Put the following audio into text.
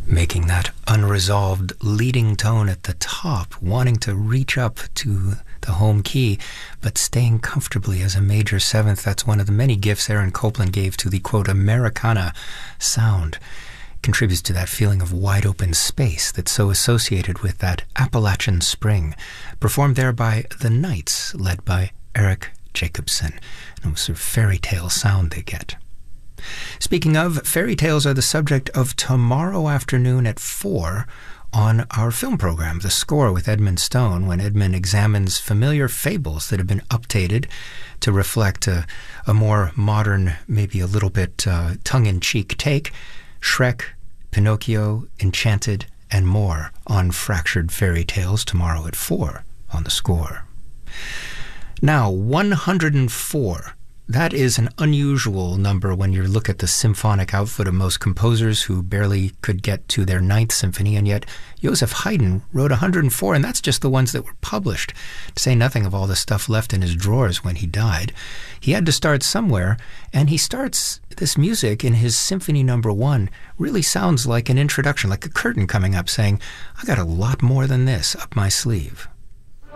Making that unresolved leading tone at the top, wanting to reach up to the home key, but staying comfortably as a major seventh. That's one of the many gifts Aaron Copland gave to the, quote, Americana sound. Contributes to that feeling of wide open space that's so associated with that Appalachian spring, performed there by the Knights, led by Eric Jacobson. And a sort of fairy tale sound they get. Speaking of, fairy tales are the subject of tomorrow afternoon at 4 on our film program, The Score with Edmund Stone, when Edmund examines familiar fables that have been updated to reflect a more modern, maybe a little bit tongue-in-cheek take. Shrek, Pinocchio, Enchanted, and more on Fractured Fairy Tales tomorrow at 4 on The Score. Now, 104. That is an unusual number when you look at the symphonic output of most composers who barely could get to their Ninth Symphony, and yet Joseph Haydn wrote 104, and that's just the ones that were published, to say nothing of all the stuff left in his drawers when he died. He had to start somewhere, and he starts this music in his Symphony No. 1 really sounds like an introduction, like a curtain coming up saying, I got a lot more than this up my sleeve.